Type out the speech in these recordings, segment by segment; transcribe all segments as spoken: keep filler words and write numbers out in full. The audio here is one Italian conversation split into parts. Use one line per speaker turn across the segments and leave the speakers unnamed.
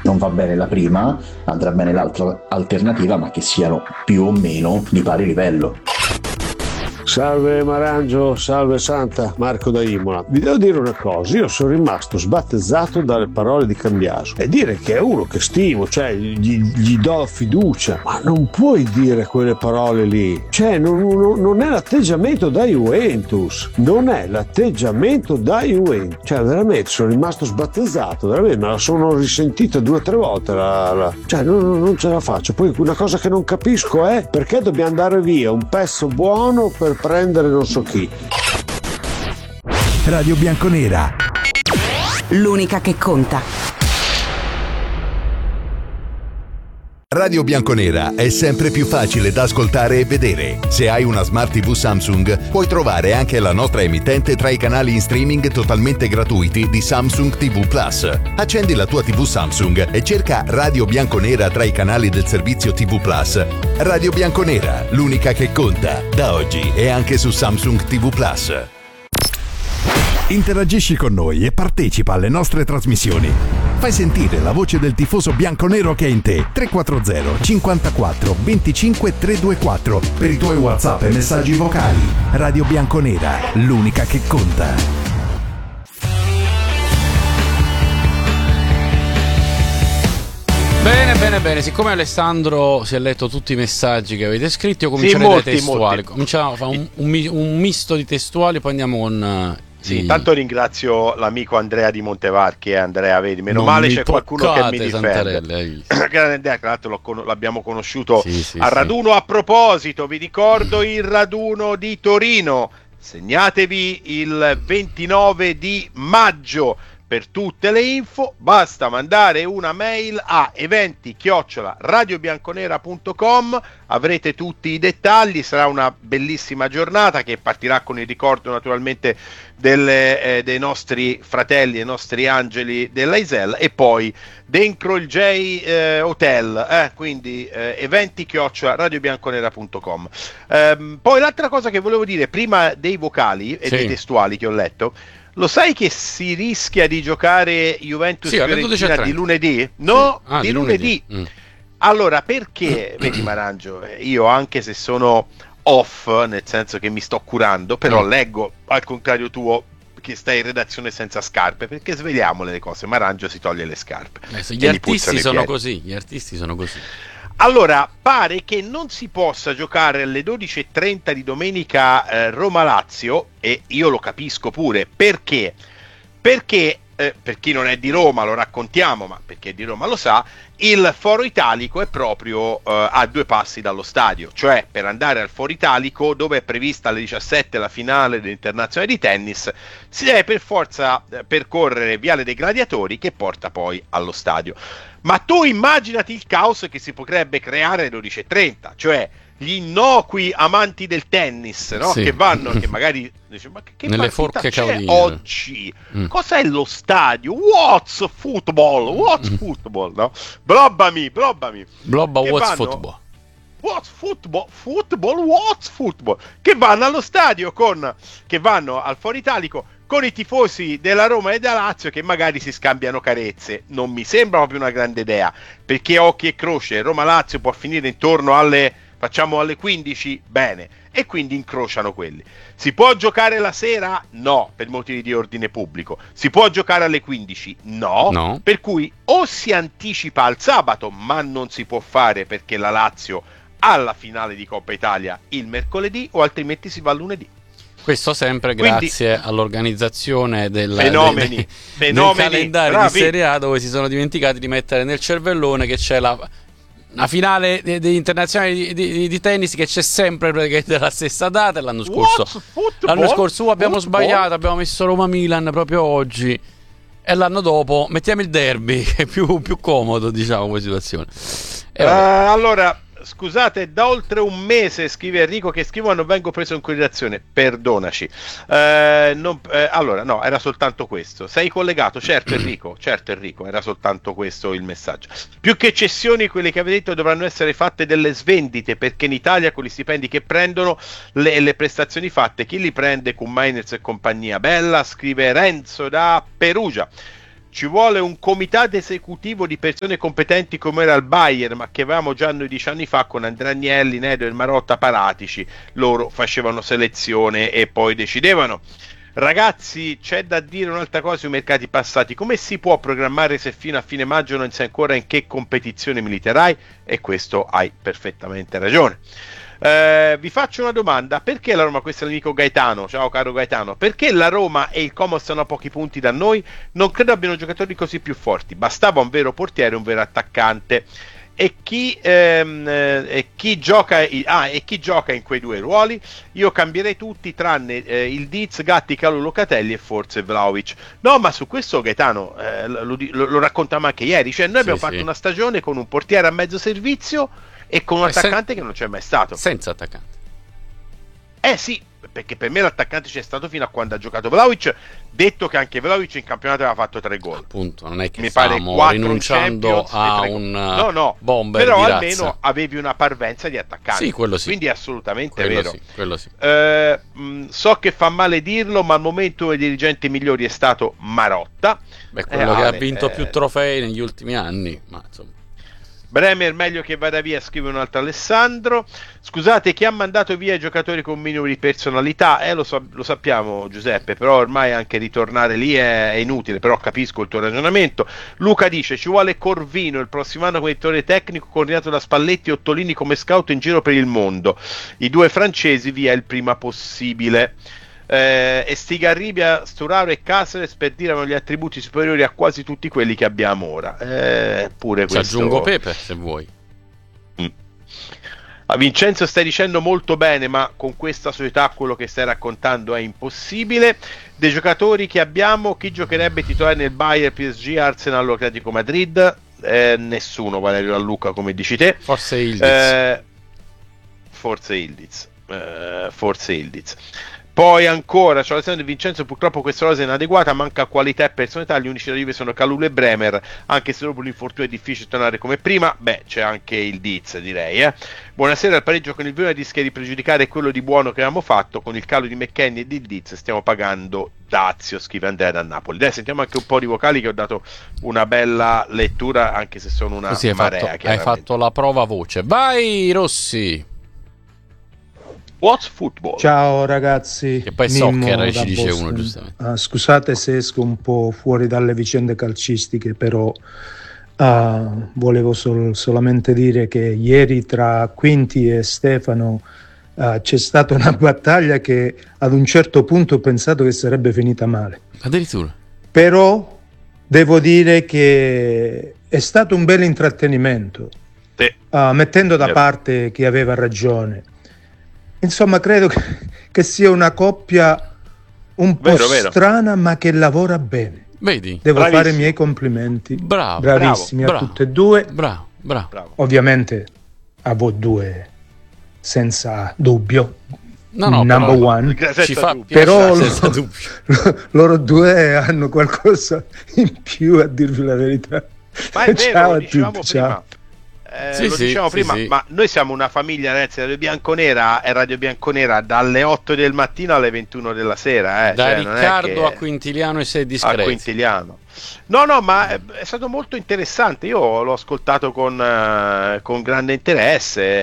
non va bene la prima, andrà bene l'altra alternativa, ma che siano più o meno di pari livello.
Salve Marangio, salve Santa, Marco da Imola. Vi devo dire una cosa, io sono rimasto sbattezzato dalle parole di Cambiaso, e dire che è uno che stimo, cioè gli, gli do fiducia, ma non puoi dire quelle parole lì, cioè non, non, non è l'atteggiamento da Juventus, non è l'atteggiamento da Juventus, cioè veramente sono rimasto sbattezzato, veramente me la sono risentita due o tre volte, la, la, cioè non, non ce la faccio. Poi una cosa che non capisco è perché dobbiamo andare via un pezzo buono per prendere non so chi.
Radio Bianconera,
l'unica che conta.
Radio Bianconera è sempre più facile da ascoltare e vedere. Se hai una Smart tivù Samsung, puoi trovare anche la nostra emittente tra i canali in streaming totalmente gratuiti di Samsung tivù Plus. Accendi la tua tivù Samsung e cerca Radio Bianconera tra i canali del servizio tivù Plus. Radio Bianconera, l'unica che conta, da oggi è anche su Samsung tivù Plus.
interagisci con noi e partecipa alle nostre trasmissioni. Fai sentire la voce del tifoso bianconero che è in te. tre quattro zero cinquantaquattro venticinque trecentoventiquattro per i tuoi WhatsApp e messaggi vocali. Radio Bianconera, l'unica che conta.
Bene, bene, bene. Siccome Alessandro si è letto tutti i messaggi che avete scritto, io comincerei
sì, molti,
dai testuali.
Molti.
Cominciamo a fare un, un, un misto di testuali, poi andiamo con...
Sì,
i...
intanto ringrazio l'amico Andrea di Montevarchi. Andrea, vedi, meno
non
male
mi
c'è qualcuno che mi difende. Grande Andrea, tra l'altro lo con- l'abbiamo conosciuto
sì, sì,
al
sì.
raduno. A proposito, vi ricordo il raduno di Torino. Segnatevi il ventinove di maggio. Per tutte le info basta mandare una mail a eventi chiocciola radiobianconera punto com, avrete tutti i dettagli. Sarà una bellissima giornata che partirà con il ricordo naturalmente delle, eh, dei nostri fratelli, dei nostri angeli dell'A I S E L, e poi dentro il J eh, Hotel, eh, quindi eh, eventi chiocciola radiobianconera punto com. Ehm, poi l'altra cosa che volevo dire prima dei vocali e
sì.
dei testuali che ho letto: lo sai che si rischia di giocare Juventus
sì,
Fiorentina di lunedì? No,
sì. ah,
di,
di
lunedì.
lunedì. Mm.
Allora, perché, vedi Marangio, io anche se sono off, nel senso che mi sto curando, però mm. leggo, al contrario tuo, che stai in redazione senza scarpe, perché sveliamole le cose, Marangio si toglie le scarpe.
Eh, gli artisti sono così, gli artisti sono così.
Allora, pare che non si possa giocare alle dodici e trenta di domenica eh, Roma-Lazio, e io lo capisco pure. Perché? Perché, eh, per chi non è di Roma lo raccontiamo, ma per chi è di Roma lo sa, il Foro Italico è proprio eh, a due passi dallo stadio. Cioè, per andare al Foro Italico, dove è prevista alle diciassette la finale dell'Internazionale di tennis, si deve per forza eh, percorrere Viale dei Gladiatori, che porta poi allo stadio. Ma tu immaginati il caos che si potrebbe creare alle dodici e trenta, cioè gli innocui amanti del tennis, no?
Sì.
Che vanno, che magari dice, ma che
nelle
partita
forche
c'è
cauline
oggi?
Mm.
Cos'è lo stadio? What's football? What's
Mm.
football? No? Blobbami, blobbami.
Blobba,
Che
what's
vanno-
football?
What's football? Football? What's football? Che vanno allo stadio con, che vanno al Foro Italico con i tifosi della Roma e della Lazio, che magari si scambiano carezze. Non mi sembra proprio una grande idea, perché occhi e croce, Roma-Lazio può finire intorno alle, facciamo alle quindici, bene, e quindi incrociano quelli. Si può giocare la sera? No, per motivi di ordine pubblico. Si può giocare alle quindici? No,
No.
per cui o si anticipa al sabato, ma non si può fare perché la Lazio ha la finale di Coppa Italia il mercoledì, o altrimenti si va al lunedì.
Questo sempre
Quindi-
grazie all'organizzazione del,
Fenomeni,
dei,
fenomeni,
del calendario
bravi.
di Serie A, dove si sono dimenticati di mettere nel cervellone che c'è la, la finale de- degli internazionali di, di- di tennis, che c'è sempre praticamente la stessa data. E l'anno scorso
What's football?
l'anno scorso uh, abbiamo
Football?
sbagliato, abbiamo messo Roma-Milan proprio oggi, e l'anno dopo mettiamo il derby, che è più, più comodo, diciamo, come situazione. E
Eh,
vabbè.
allora, scusate, da oltre un mese, scrive Enrico, che scrivo non vengo preso in considerazione, perdonaci. Eh, non- eh, allora, no, era soltanto questo. Sei collegato? Certo Enrico, certo Enrico, era soltanto questo il messaggio. Più che cessioni, quelle che avete detto, dovranno essere fatte delle svendite, perché in Italia con gli stipendi che prendono, le, le prestazioni fatte, chi li prende con Miners e compagnia? Bella, scrive Renzo da Perugia. ci vuole un comitato esecutivo di persone competenti come era il Bayern, ma che avevamo già noi dieci anni fa con Andrea Agnelli, Nedved, Marotta, Paratici. Loro facevano selezione e poi decidevano. Ragazzi, c'è da dire un'altra cosa sui mercati passati. Come si può programmare se fino a fine maggio non sai ancora in che competizione militerai? E questo hai perfettamente ragione. Eh, vi faccio una domanda: perché la Roma, questo è l'amico Gaetano, ciao caro Gaetano, perché la Roma e il Como stanno a pochi punti da noi? Non credo abbiano giocatori così più forti, bastava un vero portiere e un vero attaccante. E chi, ehm, e chi gioca ah, e chi gioca in quei due ruoli? Io cambierei tutti tranne eh, il Diz, Gatti, Calu, Locatelli e forse Vlahovic. No, ma su questo Gaetano eh, lo, lo, lo raccontavamo anche ieri, cioè noi abbiamo
sì,
fatto
sì.
una stagione con un portiere a mezzo servizio e con un
E
attaccante
sen-
che non c'è mai stato.
Senza attaccante.
Eh sì, perché per me l'attaccante c'è stato fino a quando ha giocato Vlahovic, detto che anche Vlahovic in campionato aveva fatto tre gol.
Appunto, non è che
Mi pare
stiamo
quattro in
rinunciando
Champions e
a
tre gol.
un
no, no,
bomber
però
di
almeno
razza.
avevi una parvenza di attaccanti.
Sì, quello sì.
Quindi è assolutamente
Quello
vero.
sì, quello sì.
Eh, mh, so che fa male dirlo, ma al momento uno dei dirigenti migliori è stato Marotta.
Beh, quello
Eh,
che
Ale,
ha vinto
eh,
più trofei negli ultimi anni, ma insomma.
Bremer meglio che vada via, scrive un altro Alessandro. Scusate, chi ha mandato via i giocatori con minori personalità? Eh, lo, so, lo sappiamo Giuseppe, però ormai anche ritornare lì è, è inutile, però capisco il tuo ragionamento. Luca dice, ci vuole Corvino il prossimo anno come direttore tecnico, coordinato da Spalletti e Ottolini come scout in giro per il mondo. I due francesi via il prima possibile. Eh, Estigarribia, Sturaro e Caceres per dire hanno gli attributi superiori a quasi tutti quelli che abbiamo ora. Eh, pure
Ci
questo...
aggiungo Pepe se vuoi.
Mm. A Vincenzo stai dicendo molto bene, ma con questa società quello che stai raccontando è impossibile. Dei giocatori che abbiamo, chi giocherebbe titolare nel Bayern, P S G, Arsenal o Atletico Madrid? Eh, nessuno, Valerio Luca, come dici te.
Forse Ildiz.
Eh, forse Ildiz. Eh, forse Ildiz. Poi ancora, c'è Alessandro Di Vincenzo, purtroppo questa rosa è inadeguata, manca qualità e personalità, gli unici da Juve sono Kalulu e Bremer, anche se dopo l'infortunio è difficile tornare come prima. Beh, c'è anche il Diz, direi. Eh. Buonasera, il pareggio con il Verona rischia di pregiudicare quello di buono che avevamo fatto, con il calo di McKennie e di Diz stiamo pagando dazio, scrive Andrea da Napoli. Dai, sentiamo anche un po' di vocali che ho dato una bella lettura, anche se sono una
Così hai
marea.
fatto, hai fatto la prova voce. Vai Rossi!
What's football?
Ciao ragazzi,
Che poi
Mimmo
soccer
da
ci dice
Boston.
uno, giustamente.
Ah, scusate se esco un po' fuori dalle vicende calcistiche, però ah, volevo sol- solamente dire che ieri tra Quinti e Stefano ah, c'è stata una battaglia che ad un certo punto ho pensato che sarebbe finita male.
Addirittura.
Però devo dire che è stato un bel intrattenimento,
Sì.
ah, mettendo da
Sì.
parte chi aveva ragione. Insomma, credo che, che sia una coppia un po'
Vero, vero.
strana, ma che lavora bene.
Vedi?
Devo
Bravissimo.
fare i miei complimenti.
Bravo,
Bravissimi
bravo,
a tutte e due.
Bravo, bravo.
Bravo.
Ovviamente a voi due, senza dubbio.
No, no,
number
però-
one.
Ci fa
dubbio.
piacere,
Però
senza
loro,
dubbio.
loro due hanno qualcosa in più, a dirvi la verità.
Ma è vero,
Ciao
lo
a
dicevamo
tutti,
prima.
ciao.
Eh,
Sì,
lo
sì,
dicevamo
sì,
prima,
sì.
ma noi siamo una famiglia, ragazzi. Radio Bianconera è Radio Bianconera dalle otto del mattino alle ventuno della sera. Eh.
Da
cioè, non è
Riccardo
che-
a Quintiliano e sei
a
discreti.
Quintiliano. No, no, ma è, è stato molto interessante. Io l'ho ascoltato con, eh, con grande interesse.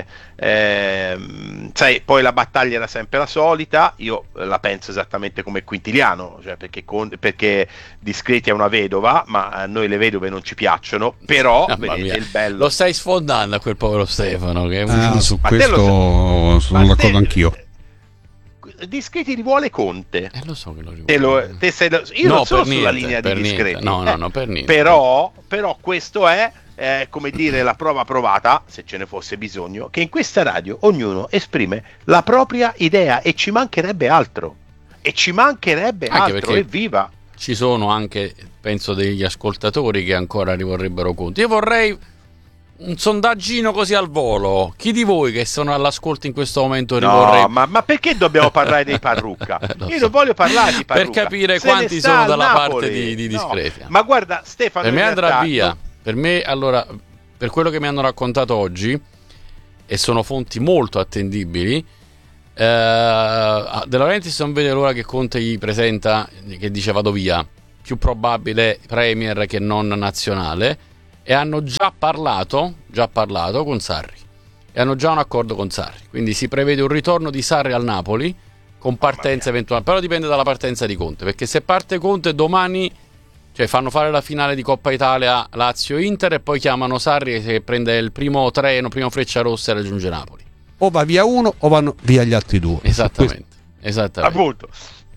Ehm, sai, poi la battaglia era sempre la solita. Io la penso esattamente come Quintiliano, cioè perché, con- perché Discreti è una vedova, ma a noi le vedove non ci piacciono. Però,
Mamma
vedete,
mia.
il bello.
Lo stai sfondando a quel povero Stefano. Che è un...
Ah, su
Ma te
questo
lo
sono
Ma te-
d'accordo anch'io.
Discreti rivuole Conte.
Eh, lo so che lo rivolgo.
Te lo- te sei lo- io
No,
non sono
per
sulla
niente,
linea
per
di
niente.
Discreti.
No, no,
eh.
no, per niente.
Però, però questo è, eh, come dire, la prova provata, se ce ne fosse bisogno, che in questa radio ognuno esprime la propria idea e ci mancherebbe altro. E ci mancherebbe
Anche
altro,
perché-
evviva!
Ci sono anche, penso, degli ascoltatori che ancora rivorrebbero Conte. Io vorrei un sondaggino così al volo. Chi di voi che sono all'ascolto in questo momento rivorrebbe?
No, ma, ma perché dobbiamo parlare dei Parrucca?
Lo
Io
so.
non voglio parlare di
Per
Parrucca.
capire
Se ne
quanti
sta
sono
al
dalla
Napoli.
parte di- di
No,
Discreti.
ma guarda, Stefano,
Per me
in
andrà
realtà,
via.
no,
Per me, allora, per quello che mi hanno raccontato oggi, e sono fonti molto attendibili, eh, De Laurentiis non vede l'ora che Conte gli presenta, che dice vado via. più probabile Premier che non nazionale, e hanno già parlato, già parlato con Sarri e hanno già un accordo con Sarri, quindi si prevede un ritorno di Sarri al Napoli con partenza eventuale, però dipende dalla partenza di Conte, perché se parte Conte domani, cioè fanno fare la finale di Coppa Italia Lazio-Inter e poi chiamano Sarri che prende il primo treno, primo Freccia Rossa e raggiunge Napoli.
O va via uno o vanno via gli altri due.
Esattamente, esattamente.
Appunto.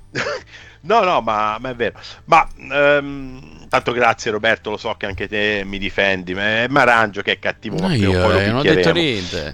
No, no, ma, ma è vero. Ma ehm, tanto grazie Roberto, lo so che anche te mi difendi, ma è Marangio che è cattivo.
No,
ma
io
poi lo
eh, non ho detto
picchieremo.
niente.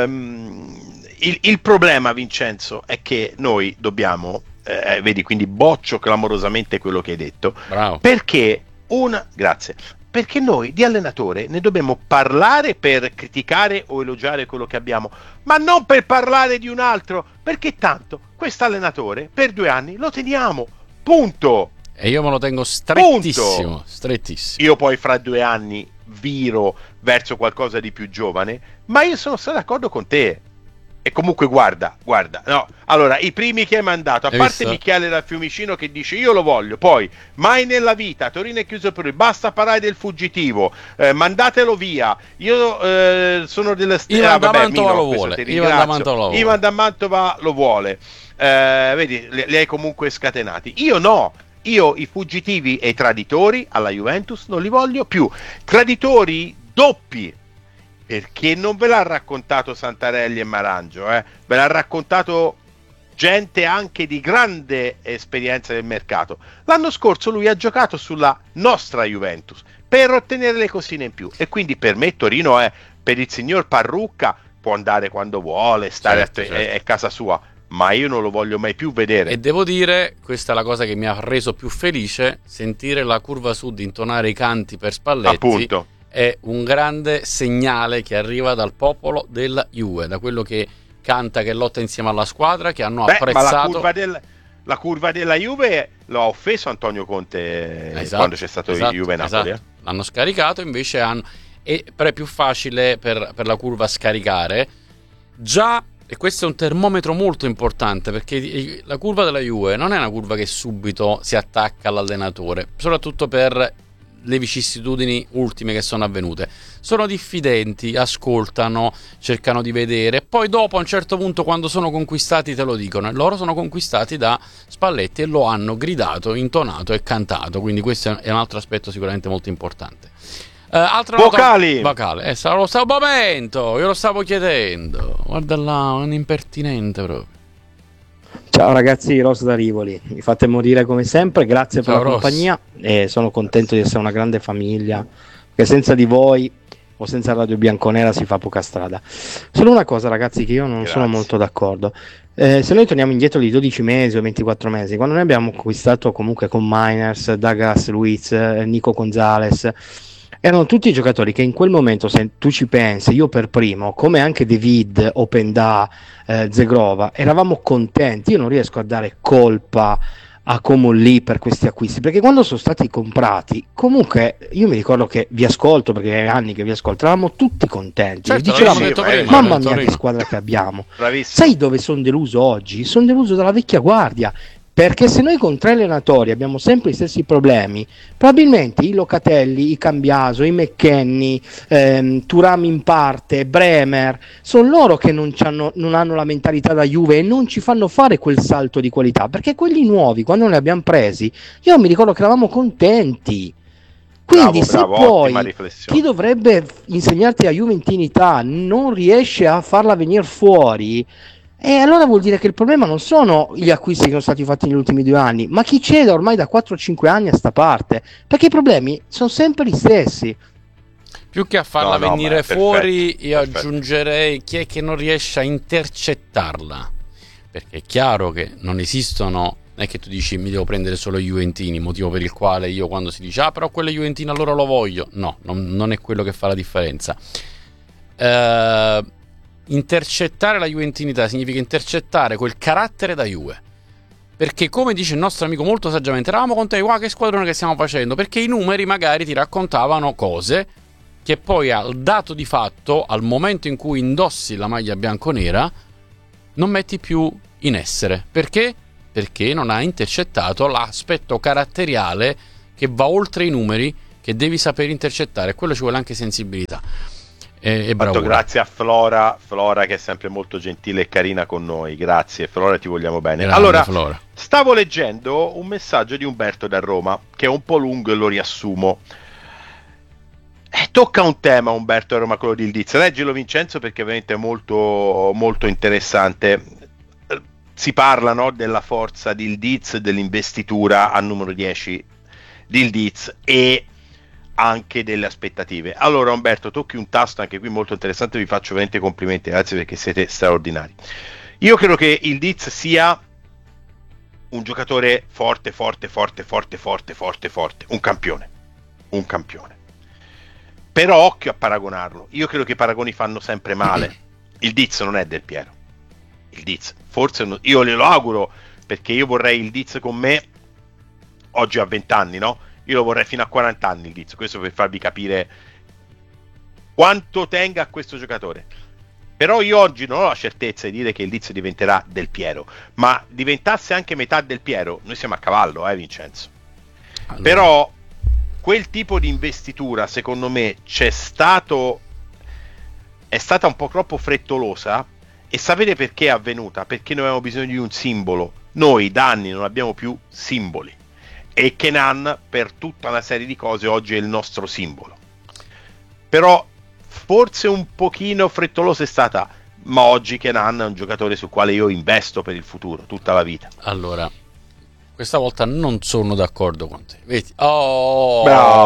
Um, il, il problema, Vincenzo, è che noi dobbiamo, eh, vedi, quindi boccio clamorosamente quello che hai detto.
Bravo.
Perché una, grazie, perché noi di allenatore ne dobbiamo parlare per criticare o elogiare quello che abbiamo, ma non per parlare di un altro, perché tanto questo allenatore per due anni lo teniamo, punto.
E io me lo tengo strettissimo,
Punto.
strettissimo.
Io poi fra due anni viro verso qualcosa di più giovane, ma io sono stato d'accordo con te. E comunque guarda, guarda, no, allora i primi che hai mandato, a
Hai
parte
visto?
Michele dal Fiumicino che dice io lo voglio, poi mai nella vita, Torino è chiuso per lui, basta parlare del fuggitivo, eh, mandatelo via, io eh, sono delle st-
Ivan
ah,
da
vabbè,
Mantova
Mino,
lo
questo
vuole,
ti
Ivan da
ringrazio.
Mantova lo vuole.
Ivan da Mantova lo vuole, eh, vedi, li, li hai comunque scatenati, io no. Io i fuggitivi e i traditori alla Juventus non li voglio più, traditori doppi, perché non ve l'ha raccontato Santarelli e Marangio, eh? Ve l'ha raccontato gente anche di grande esperienza del mercato. L'anno scorso lui ha giocato sulla nostra Juventus per ottenere le cosine in più, e quindi per me Torino è, per il signor Parrucca può andare quando vuole, stare
Certo,
a te-
certo.
è, è casa sua, ma io non lo voglio mai più vedere.
E devo dire, questa è la cosa che mi ha reso più felice, sentire la curva sud intonare i canti per Spalletti.
Appunto.
È un grande segnale che arriva dal popolo della Juve, da quello che canta, che lotta insieme alla squadra, che hanno
Beh, ma la
apprezzato.
curva, del, la curva della Juve lo ha offeso Antonio Conte
Esatto,
quando c'è stato
esatto,
il Juve Napoli.
esatto. L'hanno scaricato, invece hanno, e però è più facile per, per la curva scaricare. Già, e questo è un termometro molto importante, perché la curva della Juve non è una curva che subito si attacca all'allenatore, soprattutto per le vicissitudini ultime che sono avvenute. Sono diffidenti, ascoltano, cercano di vedere, poi dopo a un certo punto, quando sono conquistati, te lo dicono, e loro sono conquistati da Spalletti e lo hanno gridato, intonato e cantato, quindi questo è un altro aspetto sicuramente molto importante. Uh, altra
Vocali!
Nota, vocale, eh, stavo- lo stavo momento, io lo stavo chiedendo, guarda là, un impertinente proprio.
Ciao ragazzi, Ross da Rivoli, mi fate morire come sempre, grazie
Ciao,
per la
Ross.
compagnia e sono contento di essere una grande famiglia, perché senza di voi o senza Radio Bianconera si fa poca strada. Solo una cosa ragazzi che io non
Grazie.
sono molto d'accordo, eh, se noi torniamo indietro di dodici mesi o ventiquattro mesi, quando noi abbiamo acquistato comunque con Miners, Douglas Luiz, eh, Nico Gonzalez, erano tutti giocatori che in quel momento, se tu ci pensi, io per primo, come anche David, Openda, eh, Zegrova, eravamo contenti. Io non riesco a dare colpa a Comolli per questi acquisti, perché quando sono stati comprati, comunque io mi ricordo che vi ascolto, perché è anni che vi ascolto, eravamo tutti contenti,
Certo,
e dicevamo,
l'abbiamo detto
sì,
prima,
mamma
l'abbiamo detto
mia che
prima.
squadra che abbiamo.
Bravissimo.
Sai dove sono deluso oggi? Sono deluso dalla vecchia guardia, perché se noi con tre allenatori abbiamo sempre gli stessi problemi, probabilmente i Locatelli, i Cambiaso, i McKennie, ehm, Thuram in parte, Bremer, sono loro che non, c'hanno, non hanno la mentalità da Juve e non ci fanno fare quel salto di qualità, perché quelli nuovi, quando noi li abbiamo presi, io mi ricordo che eravamo contenti. Quindi
Bravo,
se
bravo,
poi
ottima riflessione.
chi dovrebbe insegnarti la juventinità non riesce a farla venire fuori, e allora vuol dire che il problema non sono gli acquisti che sono stati fatti negli ultimi due anni, ma chi c'è da ormai da quattro cinque anni a sta parte, perché i problemi sono sempre gli stessi.
Più che a farla
No, no, ma
venire
è perfetto,
fuori, io
perfetto.
aggiungerei chi è che non riesce a intercettarla, perché è chiaro che non esistono, non è che tu dici mi devo prendere solo i juventini, motivo per il quale io, quando si dice ah però quello juventino allora lo voglio, no, non, non è quello che fa la differenza. eh, intercettare la juventinità significa intercettare quel carattere da Juve, perché come dice il nostro amico molto saggiamente, eravamo contenti, wow che squadrone che stiamo facendo, perché i numeri magari ti raccontavano cose che poi al dato di fatto, al momento in cui indossi la maglia bianconera, non metti più in essere. Perché? Perché non ha intercettato l'aspetto caratteriale che va oltre i numeri, che devi sapere intercettare, quello ci vuole anche sensibilità e, e bravura.
Grazie a Flora, Flora che è sempre molto gentile e carina con noi, grazie Flora, ti vogliamo bene.
Grande
allora,
Flora.
Stavo leggendo un messaggio di Umberto da Roma, che è un po' lungo e lo riassumo. Eh, tocca un tema Umberto da Roma, quello di Ildiz. Leggilo Vincenzo, perché ovviamente è molto, molto interessante. Si parla, no, della forza di Ildiz, dell'investitura al numero dieci di Ildiz e anche delle aspettative. Allora Umberto, tocchi un tasto anche qui molto interessante, vi faccio veramente complimenti, grazie perché siete straordinari. Io credo che Ildiz sia un giocatore forte, forte, forte, forte, forte, forte, forte, un campione, un campione. Però occhio a paragonarlo, io credo che i paragoni fanno sempre male. Ildiz non è Del Piero, Ildiz forse non, io glielo auguro, perché io vorrei Ildiz con me, oggi ha venti anni, no? Io lo vorrei fino a quaranta anni Ildiz, questo per farvi capire quanto tenga a questo giocatore. Però io oggi non ho la certezza di dire che Ildiz diventerà Del Piero, ma diventasse anche metà Del Piero, noi siamo a cavallo, eh Vincenzo. Allora. Però quel tipo di investitura, secondo me, c'è stato, è stata un po' troppo frettolosa, e sapete perché è avvenuta? Perché noi avevamo bisogno di un simbolo. Noi da anni non abbiamo più simboli, e Kenan per tutta una serie di cose oggi è il nostro simbolo. Però forse un pochino frettolosa è stata, ma oggi Kenan è un giocatore sul quale io investo per il futuro, tutta la vita.
Allora, questa volta non sono d'accordo con te. Vedi? Oh!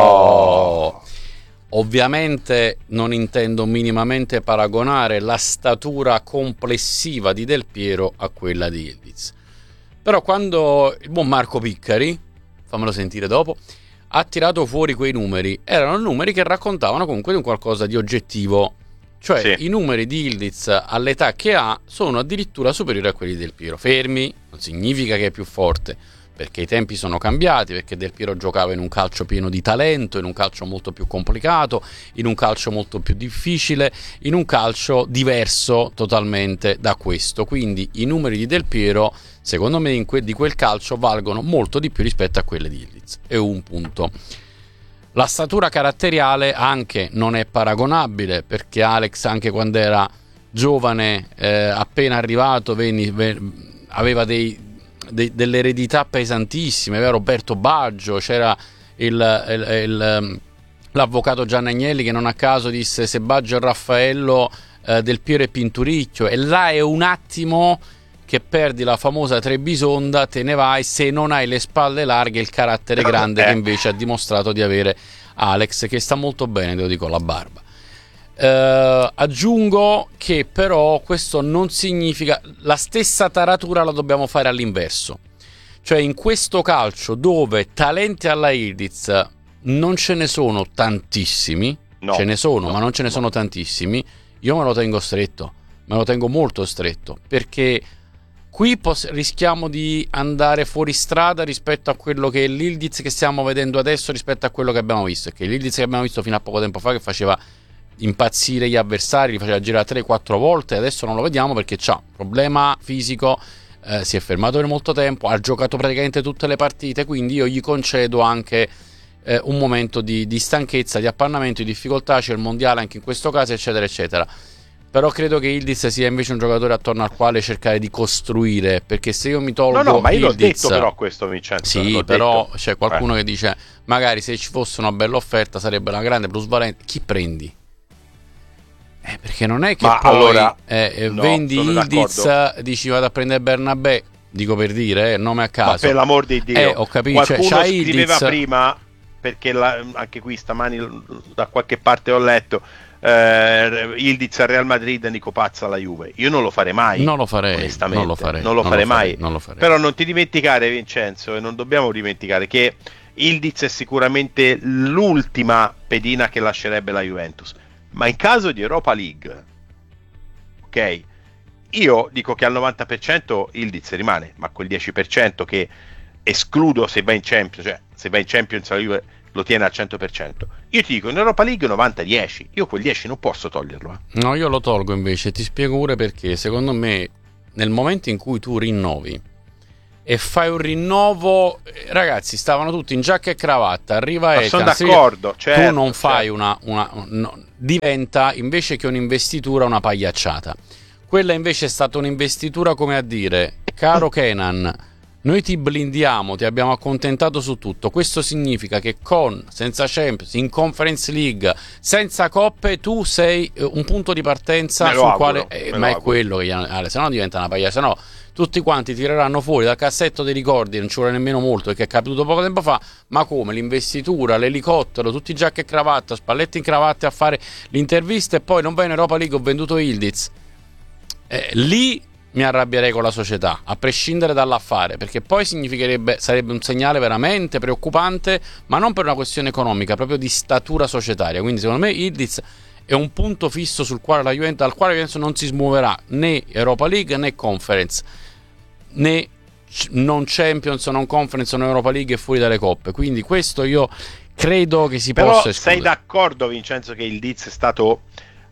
Bravo!
Ovviamente non intendo minimamente paragonare la statura complessiva di Del Piero a quella di Ildiz. Però quando il buon Marco Piccari, fammelo sentire dopo, ha tirato fuori quei numeri, erano numeri che raccontavano comunque di un qualcosa di oggettivo. Cioè sì. I numeri di Ildiz all'età che ha sono addirittura superiori a quelli di Del Piero. Fermi, non significa che è più forte, perché i tempi sono cambiati, perché Del Piero giocava in un calcio pieno di talento, in un calcio molto più complicato, in un calcio molto più difficile, in un calcio diverso totalmente da questo. Quindi i numeri di Del Piero, secondo me, in que- di quel calcio valgono molto di più rispetto a quelli di Ildiz. È un punto. La statura caratteriale anche non è paragonabile, perché Alex, anche quando era giovane, eh, appena arrivato, veni, ven- aveva dei De, delle eredità pesantissime. Aveva Roberto Baggio, c'era il, il, il, l'avvocato Gianni Agnelli che non a caso disse: se Baggio è Raffaello, eh, Del Piero è Pinturicchio. E là è un attimo che perdi la famosa Trebisonda, te ne vai se non hai le spalle larghe e il carattere grande che invece ha dimostrato di avere Alex, che sta molto bene, te lo dico, la barba. Uh, aggiungo che però questo non significa, la stessa taratura la dobbiamo fare all'inverso, cioè in questo calcio dove talenti alla Ildiz non ce ne sono tantissimi, no, ce ne sono no, ma non ce ne no. sono tantissimi, io me lo tengo stretto, me lo tengo molto stretto, perché qui pos- rischiamo di andare fuori strada rispetto a quello che è l'Ildiz che stiamo vedendo adesso, rispetto a quello che abbiamo visto, e che l'Ildiz che abbiamo visto fino a poco tempo fa, che faceva impazzire gli avversari, li faceva girare tre quattro volte, adesso non lo vediamo perché c'ha un problema fisico, eh, si è fermato per molto tempo, ha giocato praticamente tutte le partite, quindi io gli concedo anche eh, un momento di, di stanchezza, di appannamento, di difficoltà, c'è il mondiale anche in questo caso, eccetera eccetera. Però credo che Ildiz sia invece un giocatore attorno al quale cercare di costruire, perché se io mi tolgo
no no ma io
Ildiz,
l'ho detto però questo Vincenzo,
sì, però
detto.
c'è qualcuno
eh.
che dice magari se ci fosse una bella offerta sarebbe una grande plusvalenza, chi prendi? Eh, perché non è che
ma
poi
allora,
eh,
no,
vendi Ildiz, dici vado a prendere Bernabé, dico per dire, eh, nome a caso.
Ma per l'amor di Dio,
eh, ho capito,
qualcuno
cioè,
scriveva
Ildiz...
prima, perché la, anche qui stamani da qualche parte ho letto, eh, Ildiz al Real Madrid, Nico Pazza alla Juve. Io non lo farei mai,
non lo farei,
onestamente,
non lo farei,
non lo
non
farei
lo farei,
mai.
non lo farei.
Però non ti dimenticare, Vincenzo, e non dobbiamo dimenticare che Ildiz è sicuramente l'ultima pedina che lascerebbe la Juventus. Ma in caso di Europa League, ok, io dico che al novanta per cento Ildiz rimane, ma quel dieci per cento che escludo se va in Champions, cioè se va in Champions la Juve lo tiene al cento per cento. Io ti dico in Europa League novanta dieci, io quel dieci non posso toglierlo. Eh.
No, io lo tolgo invece, ti spiego pure perché. Secondo me nel momento in cui tu rinnovi e fai un rinnovo, ragazzi, stavano tutti in giacca e cravatta, arriva
Ma
Ethan,
sono d'accordo, certo,
tu non fai
certo.
una, una no, diventa invece che un'investitura una pagliacciata. Quella invece è stata un'investitura come a dire: caro Kenan, noi ti blindiamo, ti abbiamo accontentato su tutto. Questo significa che con, senza Champions, in Conference League, senza coppe, tu sei un punto di partenza
Me lo
sul
auguro,
quale eh,
me
ma
lo
è
auguro.
quello che gli hanno, se no diventa una paglia, se no tutti quanti tireranno fuori dal cassetto dei ricordi, non ci vuole nemmeno molto perché è capitato poco tempo fa, ma come l'investitura, l'elicottero, tutti giacca e cravatta, Spalletti in cravatta a fare l'intervista e poi non vai in Europa League, ho venduto Ildiz. Eh, lì mi arrabbierei con la società, a prescindere dall'affare, perché poi significherebbe, sarebbe un segnale veramente preoccupante, ma non per una questione economica, proprio di statura societaria. Quindi secondo me Ildiz è un punto fisso sul quale la Juventus, dal quale penso non si smuoverà né Europa League né Conference, né non Champions, non Conference, non Europa League e fuori dalle coppe. Quindi questo io credo che si
Però
possa escludere.
sei d'accordo, Vincenzo, che il Diz è stato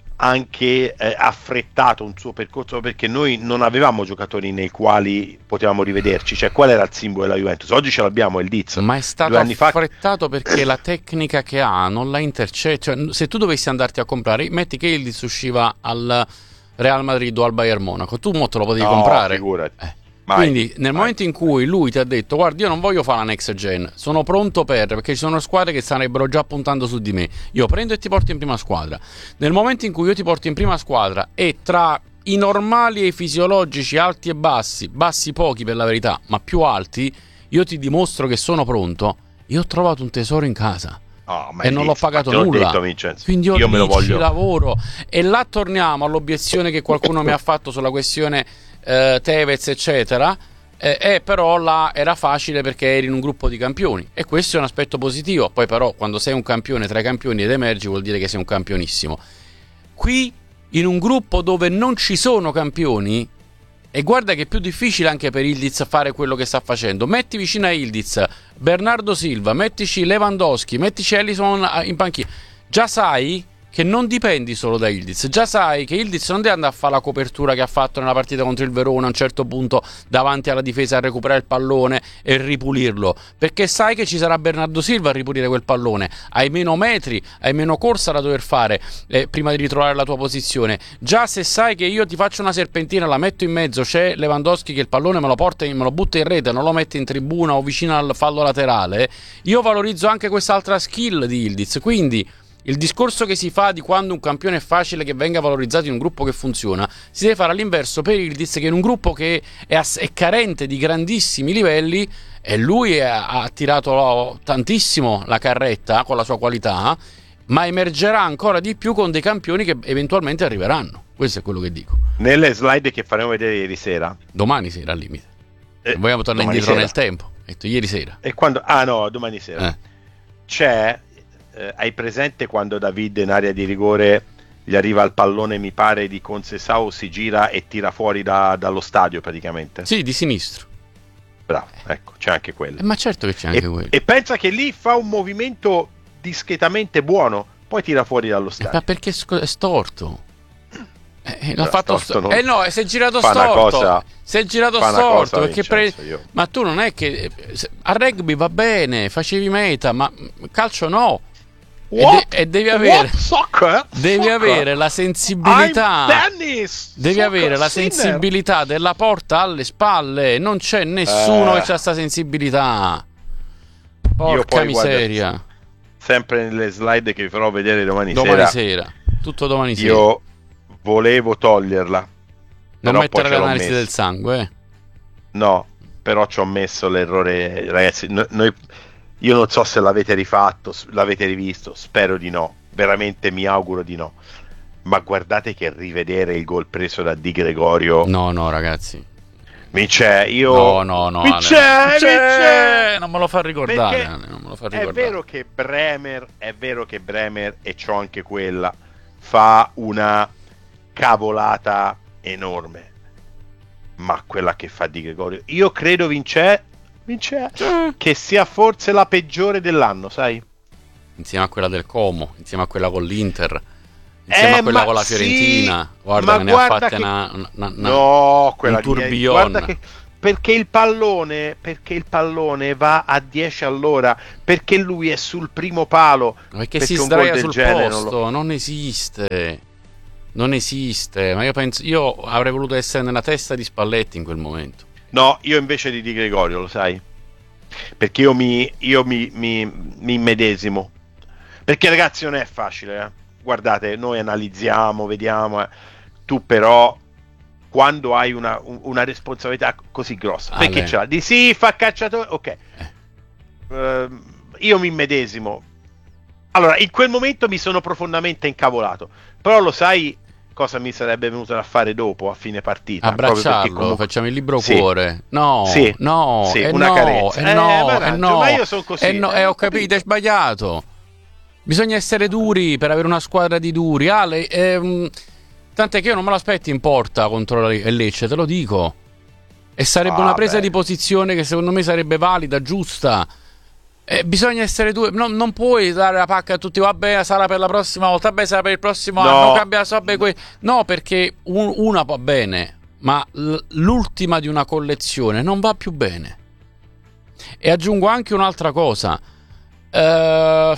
anche eh, affrettato un suo percorso, perché noi non avevamo giocatori nei quali potevamo rivederci, cioè qual era il simbolo della Juventus? Oggi ce l'abbiamo, il Diz,
ma è stato
due anni fa
affrettato perché la tecnica che ha non la intercetta, cioè, se tu dovessi andarti a comprare, metti che il Diz usciva al Real Madrid o al Bayern Monaco, tu mo te lo potevi
no,
comprare,
figurati.
eh.
Mai,
Quindi nel
mai.
momento in cui lui ti ha detto guarda io non voglio fare la next gen, sono pronto per, perché ci sono squadre che starebbero già puntando su di me, io prendo e ti porto in prima squadra. Nel momento in cui io ti porto in prima squadra e tra i normali e i fisiologici alti e bassi, bassi pochi per la verità, ma più alti, io ti dimostro che sono pronto, io ho trovato un tesoro in casa.
Oh, ma
E
il
non
Diz,
l'ho pagato
te l'ho
nulla,
detto, Vincenzo.
quindi io,
io me lo
lì ci
voglio
lavoro. E là torniamo all'obiezione che qualcuno mi ha fatto sulla questione eh, Tevez eccetera. Eh, eh, però là era facile perché eri in un gruppo di campioni e questo è un aspetto positivo. Poi però quando sei un campione tra i campioni ed emergi vuol dire che sei un campionissimo. Qui in un gruppo dove non ci sono campioni, e guarda che è più difficile anche per Ildiz fare quello che sta facendo, metti vicino a Ildiz Bernardo Silva, mettici Lewandowski, mettici Ellison in panchina, già sai che non dipendi solo da Ildiz, già sai che Ildiz non deve andare a fare la copertura che ha fatto nella partita contro il Verona a un certo punto davanti alla difesa a recuperare il pallone e ripulirlo, perché sai che ci sarà Bernardo Silva a ripulire quel pallone, hai meno metri, hai meno corsa da dover fare eh, prima di ritrovare la tua posizione. Già se sai che io ti faccio una serpentina, la metto in mezzo, c'è Lewandowski che il pallone me lo porta in, me lo butta in rete, non lo mette in tribuna o vicino al fallo laterale, io valorizzo anche quest'altra skill di Ildiz. Quindi il discorso che si fa di quando un campione è facile che venga valorizzato in un gruppo che funziona si deve fare all'inverso per Ildiz, che in un gruppo che è, ass- è carente di grandissimi livelli, e lui è, ha tirato tantissimo la carretta con la sua qualità, ma emergerà ancora di più con dei campioni che eventualmente arriveranno. Questo è quello che dico.
nelle slide che faremo vedere ieri sera,
Domani sera al limite,
eh,
non vogliamo tornare
domani
indietro
sera.
nel tempo. Ho detto ieri sera.
E quando ah no domani sera
Eh.
c'è eh, hai presente quando David in area di rigore gli arriva il pallone, mi pare di Conceição, si gira e tira fuori da- dallo stadio praticamente?
Sì, di sinistro.
Bravo, ecco, c'è anche quello.
Eh, ma certo che c'è anche
E,
quello.
e pensa che lì fa un movimento discretamente buono, poi tira fuori dallo
Eh,
stadio.
ma perché è sc- è storto? Eh, l'ha
Però
fatto
storto
sto-
non-
eh no, si è girato
fa una
storto.
cosa-
si è girato
fa una
storto
cosa,
perché pre-
Vincenzo, io-
ma tu non è che eh, se- a rugby va bene, facevi meta, ma mm, calcio no. E,
What?
de- e devi avere
What? Soccer?
devi
Soccer?
avere la sensibilità.
I'm tennis!
Devi
Soccer
avere la
sinner!
sensibilità della porta alle spalle. Non c'è nessuno
Eh.
che ha sta sensibilità.
Io
Porca
poi, guarda,
miseria.
sempre nelle slide che vi farò vedere domani,
Domani
sera,
sera. Tutto domani sera.
io volevo toglierla.
Non
però poi
mettere
ce l'ho
l'analisi
messa.
del sangue, eh.
No, però ci ho messo l'errore, ragazzi. no- noi, io non so se l'avete rifatto, s- l'avete rivisto, spero di no. Veramente mi auguro di no. Ma guardate che rivedere il gol preso da Di Gregorio.
No, no, ragazzi.
Vince, io.
No, no, no.
Vince,
Ale.
Vince!
Non me lo fa ricordare.
Perché
Ale, non me lo fa
È
ricordare.
vero che Bremer, è vero che Bremer, e c'ho anche quella, fa una cavolata enorme. Ma quella che fa Di Gregorio, io credo, Vince, Vince, che sia forse la peggiore dell'anno, sai?
Insieme a quella del Como, insieme a quella con l'Inter, insieme
Eh,
a quella
ma
con la
sì,
Fiorentina. Guarda
ma
che ne ha
guarda
fatte
che-
una, una- una-
No, quella
un
di-
tourbillon.
guarda che perché il pallone perché il pallone va a dieci all'ora, perché lui è sul primo palo,
ma perché,
perché
si
un gol
sdraia
del
sul
genere
posto,
non, lo...
non esiste non esiste ma io penso, io avrei voluto essere nella testa di Spalletti in quel momento.
No, io invece di Di Gregorio, lo sai, perché io mi io mi, mi, mi immedesimo, perché ragazzi non è facile, eh? Guardate, noi analizziamo, vediamo, eh. Tu però quando hai una, una responsabilità così grossa,
ah,
perché
lei.
ce l'ha di sì, fa calciatore, ok, eh. uh, io mi immedesimo. Allora, in quel momento mi sono profondamente incavolato, però lo sai cosa mi sarebbe venuto da fare dopo, a fine partita?
Abbracciarlo,
comunque...
facciamo il libro
sì.
cuore. No,
sì.
no,
sì,
eh
una
no,
carezza.
Eh
Eh,
no,
ma,
eh
raggio,
no,
ma io sono così.
eh no,
eh,
eh, ho capito, è sbagliato. Bisogna essere duri per avere una squadra di duri. Ale, ehm, tant'è che io non me l'aspetto in porta contro il Lecce, te lo dico. E sarebbe
ah,
una presa
beh.
di posizione che secondo me sarebbe valida, giusta. Eh, bisogna essere due, no, non puoi dare la pacca a tutti. Vabbè, sarà per la prossima volta. Vabbè, sarà per il prossimo
no.
anno. Cambia, so, beh, que... No, perché un, una va bene, ma l- l'ultima di una collezione non va più bene. E aggiungo anche un'altra cosa. Uh,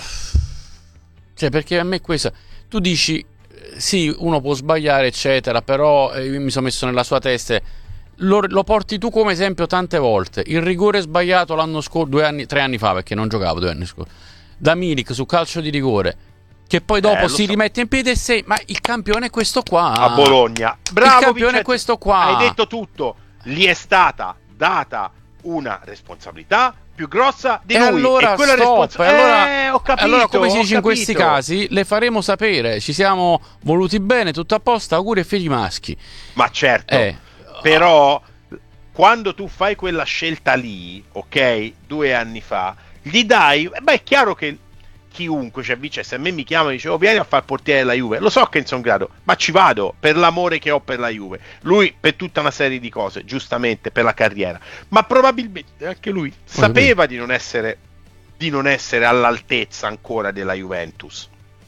cioè, perché a me questa. Tu dici, sì, uno può sbagliare, eccetera, però eh, io mi sono messo nella sua testa. Lo, lo porti tu come esempio tante volte. Il rigore sbagliato l'anno scorso, due anni, tre anni fa, perché non giocavo due anni scorsi, da Milik su calcio di rigore, che poi dopo
eh,
si
so.
rimette in piedi e sei. Ma il campione è questo qua.
A Bologna. Bravo,
il campione
Vincenzo.
è questo qua.
Hai detto tutto. Gli è stata data una responsabilità più grossa di
e
lui.
allora
e quella
stop,
responsab-
e allora,
eh, ho capito,
allora come si
ho
dice in
capito.
questi casi, le faremo sapere. Ci siamo voluti bene, tutto a posto, auguri e figli maschi.
Ma certo,
eh.
però quando tu fai quella scelta lì, ok, due anni fa, gli dai, beh, è chiaro che chiunque, cioè, vice, se a me mi chiama e dice, oh, vieni a far portiere della Juve, lo so che non sono grado, ma ci vado per l'amore che ho per la Juve, lui per tutta una serie di cose, giustamente, per la carriera, ma probabilmente anche lui sapeva di non essere di non essere all'altezza ancora della Juventus,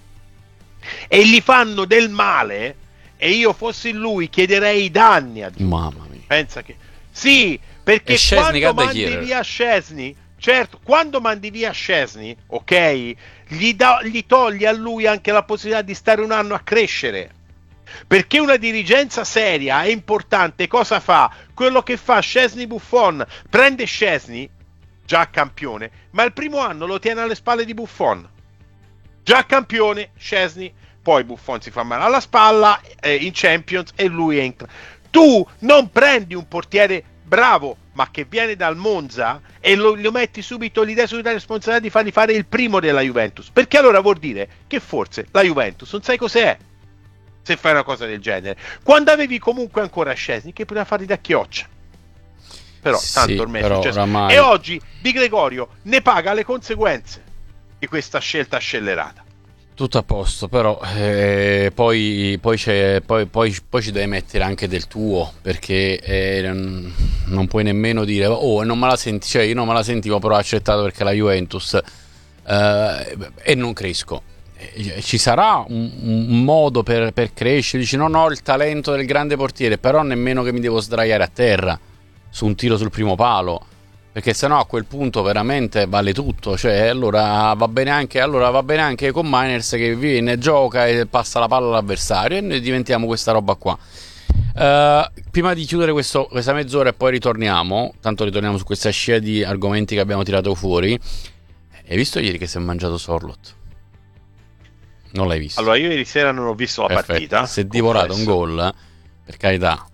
e gli fanno del male, e io fossi lui chiederei i danni a Giulio.
Mamma mia.
Pensa che sì, perché
Szczesny,
quando
che
mandi
chiedere?
via Szczesny, certo, quando mandi via Szczesny, ok, gli, da, gli togli a lui anche la possibilità di stare un anno a crescere. Perché una dirigenza seria è importante, cosa fa? Quello che fa Szczesny Buffon, prende Szczesny, già campione, ma il primo anno lo tiene alle spalle di Buffon. Già campione, Szczesny, poi Buffon si fa male alla spalla eh, in Champions e lui entra. Tu non prendi un portiere bravo, ma che viene dal Monza, e lo, lo metti subito l'idea subito la responsabilità di fargli fare il primo della Juventus, perché allora vuol dire che forse la Juventus non sai cos'è se fai una cosa del genere, quando avevi comunque ancora Szczesny che poteva farli da chioccia. Però
Sì,
tanto ormai è
però
successo.
oramai-
E oggi Di Gregorio ne paga le conseguenze di questa scelta scellerata.
Tutto a posto, però eh, poi, poi, c'è, poi, poi, poi ci devi mettere anche del tuo, perché eh, non puoi nemmeno dire oh, non me la senti, cioè io non me la sentivo, però ho accettato perché la Juventus eh, e non cresco. Eh, ci sarà un, un modo per, per crescere, dici non ho il talento del grande portiere, però nemmeno che mi devo sdraiare a terra su un tiro sul primo palo, perché sennò a quel punto veramente vale tutto, cioè allora va bene anche, allora va bene anche con Miners che viene, gioca e passa la palla all'avversario e noi diventiamo questa roba qua. Uh, prima di chiudere questo, questa mezz'ora e poi ritorniamo, tanto ritorniamo su questa scia di argomenti che abbiamo tirato fuori. Hai visto ieri che si è mangiato Sorloth? Non l'hai visto?
Allora io ieri sera non ho visto la
Perfetto.
partita,
Si è divorato
confesso.
un gol, per carità.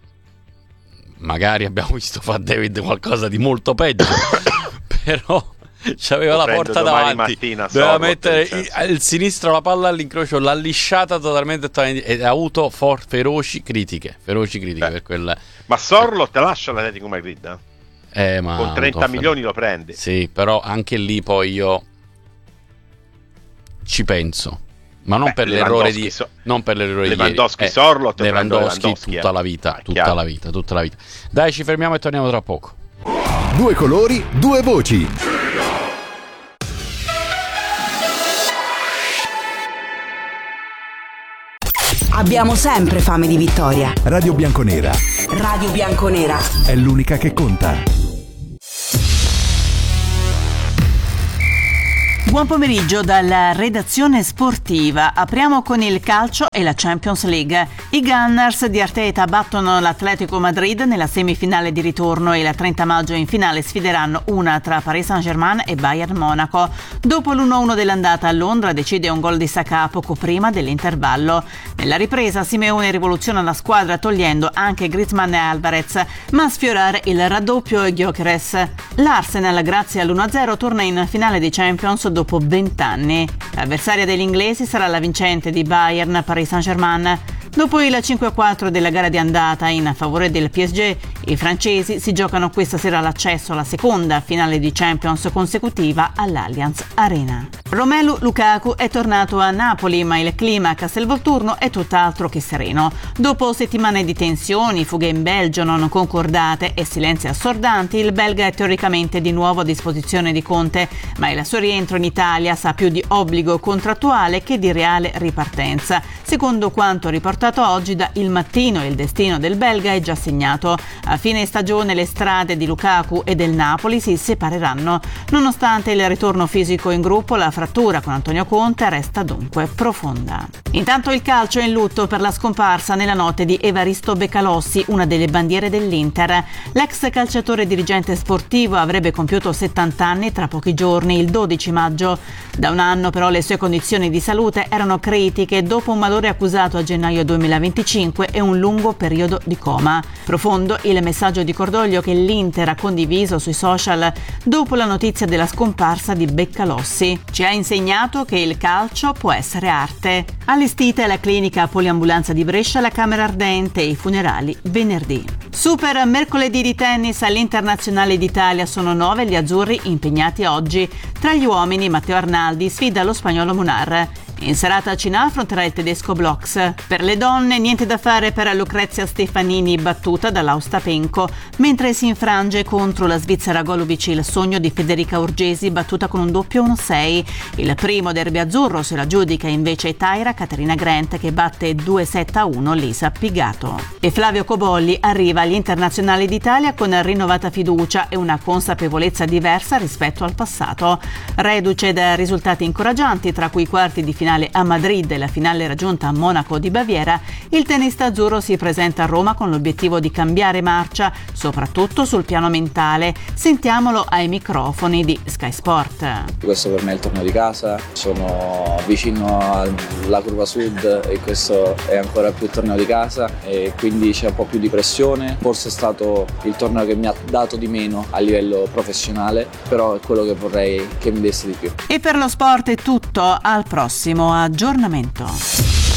Magari abbiamo visto fa David qualcosa di molto peggio, però c'aveva
Lo
la
prendo
porta
domani
davanti,
mattina,
doveva
Sorloth,
mettere
Vincenzo.
il, il sinistro la palla all'incrocio, l'ha lisciata totalmente e ha avuto for- feroci critiche, feroci critiche
Beh.
per quel.
Ma Sorloth lascia l'Atletico Madrid, eh?
Eh, ma
Con trenta
non so,
milioni lo prende.
Sì, però anche lì poi io ci penso. Ma non
Beh,
per l'errore
Lewandowski
di
so-
non per l'errore
Lewandowski,
di ieri.
Sorloth,
Lewandowski,
Lewandowski,
tutta
eh.
la vita,
Ah,
tutta
chiaro.
la vita, tutta la vita. Dai, ci fermiamo e torniamo tra poco.
Due colori, due voci.
Abbiamo sempre fame di vittoria.
Radio Bianconera
Radio Bianconera
è l'unica che conta.
Buon pomeriggio dalla redazione sportiva. Apriamo con il calcio e la Champions League. I Gunners di Arteta battono l'Atletico Madrid nella semifinale di ritorno e il trenta maggio in finale sfideranno una tra Paris Saint-Germain e Bayern Monaco. Dopo l'uno a uno dell'andata a Londra decide un gol di Saka poco prima dell'intervallo. Nella ripresa Simeone rivoluziona la squadra togliendo anche Griezmann e Alvarez, ma a sfiorare il raddoppio è Gyökeres. L'Arsenal, grazie all'uno a zero, torna in finale di Champions dopo vent'anni. L'avversaria degli inglesi sarà la vincente di Bayern Paris Saint-Germain. Dopo il cinque a quattro della gara di andata in favore del P S G, i francesi si giocano questa sera l'accesso alla seconda finale di Champions consecutiva all'Allianz Arena. Romelu Lukaku è tornato a Napoli, ma il clima a Castelvolturno è tutt'altro che sereno. Dopo settimane di tensioni, fughe in Belgio non concordate e silenzi assordanti, il belga è teoricamente di nuovo a disposizione di Conte, ma il suo rientro in Italia sa più di obbligo contrattuale che di reale ripartenza. Secondo quanto riportato oggi da Il Mattino, il destino del belga è già segnato. A fine stagione le strade di Lukaku e del Napoli si separeranno. Nonostante il ritorno fisico in gruppo, la frattura con Antonio Conte resta dunque profonda. Intanto il calcio è in lutto per la scomparsa nella notte di Evaristo Becalossi, una delle bandiere dell'Inter. L'ex calciatore dirigente sportivo avrebbe compiuto settanta anni tra pochi giorni, il dodici maggio. Da un anno però le sue condizioni di salute erano critiche dopo un malore accusato a gennaio duemilaventicinque e un lungo periodo di coma. Profondo il messaggio di cordoglio che l'Inter ha condiviso sui social dopo la notizia della scomparsa di Becalossi. Ci ha insegnato che il calcio può essere arte. Allestita la clinica poliambulanza di Brescia, la Camera Ardente e i funerali venerdì. Super mercoledì di tennis all'Internazionale d'Italia, sono nove gli azzurri impegnati oggi. Tra gli uomini Matteo Arnaldi sfida lo spagnolo Munar. In serata a Cina affronterà il tedesco Blox. Per le donne niente da fare per Lucrezia Stefanini, battuta dall'Austapenko, mentre si infrange contro la Svizzera Golubic il sogno di Federica Urgesi, battuta con un doppio uno sei. Il primo derby azzurro se la giudica invece Taira Caterina Grant, che batte due sette a uno Lisa Pigato. E Flavio Cobolli arriva agli Internazionali d'Italia con rinnovata fiducia e una consapevolezza diversa rispetto al passato. Reduce da risultati incoraggianti, tra cui i quarti di finale a Madrid e la finale raggiunta a Monaco di Baviera, il tennista azzurro si presenta a Roma con l'obiettivo di cambiare marcia, soprattutto sul piano mentale. Sentiamolo ai microfoni di Sky Sport.
Questo per me è il torneo di casa, sono vicino alla curva sud e questo è ancora più il torneo di casa e quindi c'è un po' più di pressione. Forse è stato il torneo che mi ha dato di meno a livello professionale, però è quello che vorrei che mi desse di più.
E per lo sport è tutto, al prossimo aggiornamento.